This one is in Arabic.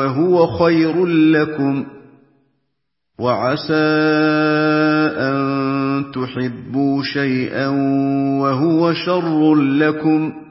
فهو خير لكم، وعسى أن تحبوا شيئا وهو شر لكم،